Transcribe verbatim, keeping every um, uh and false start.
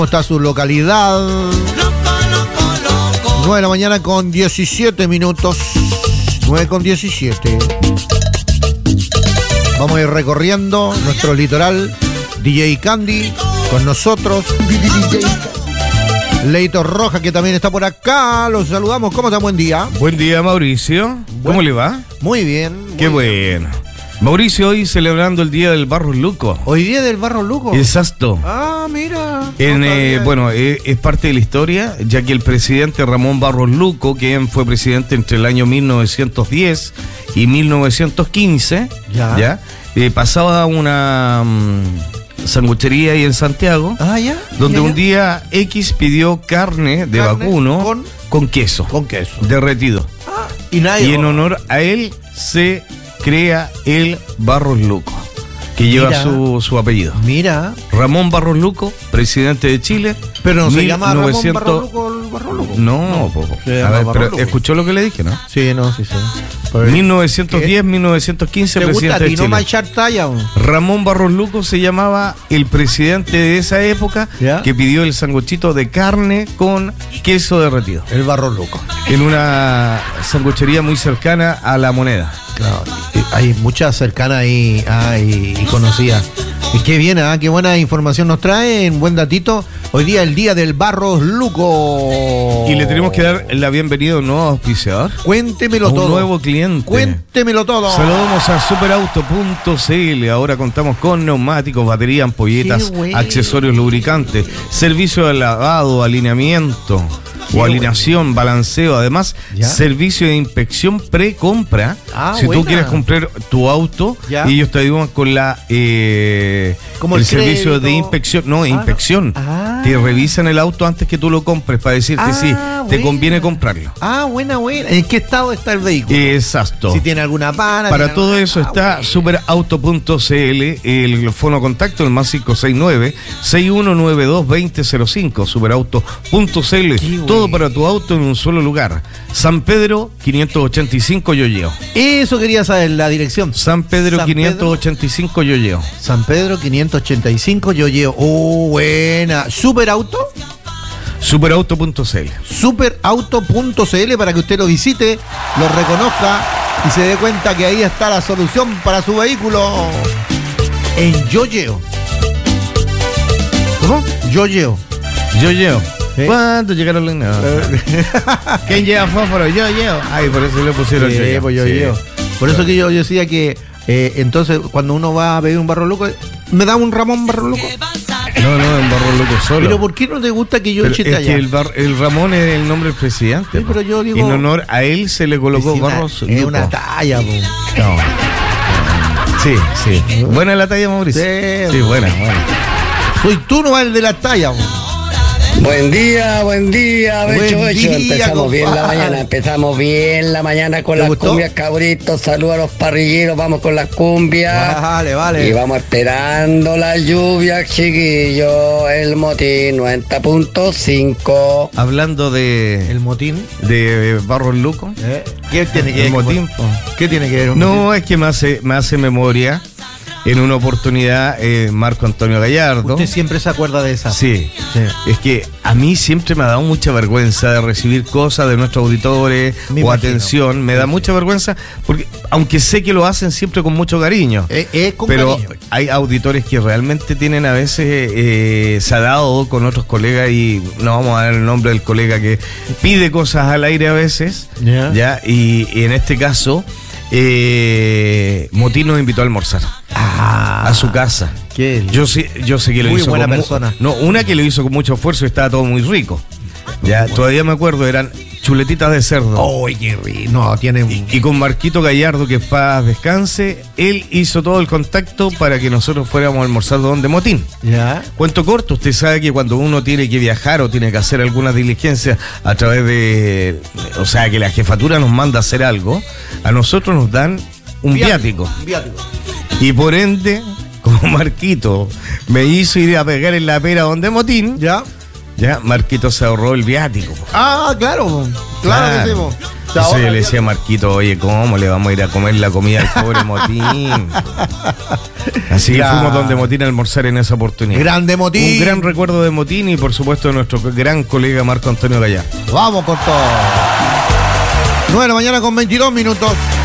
¿Cómo está su localidad? nueve de la mañana con diecisiete minutos. nueve con diecisiete. Vamos a ir recorriendo nuestro litoral. D J Candy con nosotros. Leito Roja, que también está por acá. Los saludamos. ¿Cómo está? Buen día. Buen día, Mauricio. ¿Cómo Buen... le va? Muy bien. Muy Qué bien. bueno. Mauricio, hoy celebrando el Día del Barro Luco. ¿Hoy día del Barro Luco? Exacto. Ah, mira. En, no eh, bueno, eh, es parte de la historia, ya que el presidente Ramón Barros Luco, quien fue presidente entre el año mil novecientos diez y mil novecientos quince, ya, ¿ya? Eh, pasaba una um, sanguchería ahí en Santiago, ah, ¿ya? donde ¿Ya, ya? un día X pidió carne de Carne vacuno con, con queso, con queso derretido. Ah, y nadie. Y en honor a él se crea el Barros Luco, que lleva Mira. su, su apellido. Mira. Ramón Barros Luco, presidente de Chile. Pero no se mil llama novecientos... Ramón Barros Luco el Barros Luco. No, no po, po. se A llama ver, Barros pero Luco. escuchó lo que le dije, ¿no? Sí, no, sí, sí. Pero, mil novecientos diez, mil novecientos quince, ¿te gusta a presidente de ti no Chile. manchar talla? ¿O? Ramón Barros Luco se llamaba el presidente de esa época, ¿Ya? que pidió el sanguchito de carne con queso derretido El Barros Luco. en una sanguchería muy cercana a La Moneda. Claro, hay muchas cercanas ahí ah, y, y conocidas. Y qué bien, ¿ah? Qué buena información nos trae, un buen datito. Hoy día el día del Barros Luco. Y le tenemos que dar la bienvenida a un nuevo auspiciador. Cuéntemelo A un todo. nuevo cliente. Cuéntemelo todo. Saludamos a superauto punto c l. Ahora contamos con neumáticos, baterías, ampolletas, Qué bueno. accesorios, lubricantes, servicio de lavado, alineamiento Qué o alineación, balanceo. Además, ¿Ya? servicio de inspección pre-compra. Ah, si buena. tú quieres comprar tu auto, ¿Ya? y ellos te ayudan con la eh, Como el, el servicio crédito. de inspección. No, Ah, inspección. no. Ah. Te revisan el auto antes que tú lo compres para decirte Ah, si te buena. conviene comprarlo. Ah, buena, buena. ¿En qué estado está el vehículo? Exacto. Si tiene alguna pana. Para tiene todo alguna- eso Ah, está bueno. superauto punto c l, el fono contacto, el más cinco seis nueve, seis uno nueve dos, dos cero cero cinco, superauto punto c l. Qué Todo bueno. para tu auto en un solo lugar. San Pedro quinientos ochenta y cinco Yoyeo. Eso quería saber, la dirección. San Pedro San quinientos ochenta y cinco Yoyeo. San Pedro quinientos ochenta y cinco, yo llevo. Oh, buena. Superauto. superauto punto c l. superauto punto c l para que usted lo visite, lo reconozca y se dé cuenta que ahí está la solución para su vehículo. En Yoyeo. ¿Cómo? Yoyeo. Yoyeo. ¿Sí? ¿Cuánto llegaron los no. ¿Quién lleva fósforo? Yoyeo. Ay, por eso le pusieron Sí, Yoyeo. pues Yoyeo. Sí. Por eso Sí. que yo, yo decía que eh, entonces cuando uno va a pedir un Barros Luco, ¿me da un Ramón Barros Luco? No, no, en Barros Luco solo. Pero ¿por qué no te gusta que yo Pero eche es allá? que el, bar- el Ramón es el nombre del presidente. Sí, pero po. yo digo- En honor a él se le colocó Es una- Barros es Luco. una talla, po. No. Sí, sí. Buena la talla, Mauricio. Sí. Sí, buena, buena. Soy tú no el de la talla, po. Buen día, buen día, Becho, Buen Becho. día, Empezamos bien la compadre. mañana, empezamos bien la mañana con ¿Te las gustó? cumbias, cabritos. Saludos a los parrilleros, vamos con las cumbias. Vale, vale. Y vamos esperando la lluvia, chiquillo. El motín noventa punto cinco. Hablando de, El motín. de Barros Luco. ¿Eh? ¿Qué tiene que El ver? motín, po. ¿Qué tiene que ver? un No, motín? es que me hace, me hace memoria. En una oportunidad, eh, Marco Antonio Gallardo. Usted siempre se acuerda de esa. Sí. Sí. Es que a mí siempre me ha dado mucha vergüenza de recibir cosas de nuestros auditores Me o imagino. atención. Me da mucha vergüenza porque, aunque sé que lo hacen siempre con mucho cariño, Eh, eh, con pero cariño. hay auditores que realmente tienen a veces, eh, se ha dado con otros colegas y no vamos a dar el nombre del colega que pide cosas al aire a veces, Ya. ya, y, y en este caso, eh, Motín nos invitó a almorzar. Ah, A su casa. Qué Yo sé, yo sé que lo Muy hizo buena con mu- persona. No, una que lo hizo con mucho esfuerzo y estaba todo muy rico. Ya, todavía me acuerdo, eran chuletitas de cerdo. ¡Ay, qué rico! No, tiene un... Y, y con Marquito Gallardo, que paz descanse, él hizo todo el contacto para que nosotros fuéramos a almorzar donde Motín. ¿Ya? Cuento corto, usted sabe que cuando uno tiene que viajar o tiene que hacer alguna diligencia a través de, o sea, que la jefatura nos manda a hacer algo, a nosotros nos dan un viático. Un viático. Y por ende, como Marquito me hizo ir a pegar en la pera donde Motín, ¿Ya? Ya, Marquito se ahorró el viático. Ah, claro, claro, que sí, po. Se Eso ahorra yo el le decía a Marquito, oye, ¿cómo le vamos a ir a comer la comida al pobre Motín? Así que Claro. fuimos donde Motín a almorzar en esa oportunidad. Grande Motín. Un gran recuerdo de Motín y por supuesto de nuestro gran colega Marco Antonio Gallardo. Vamos con todo. nueve de la mañana con veintidós minutos.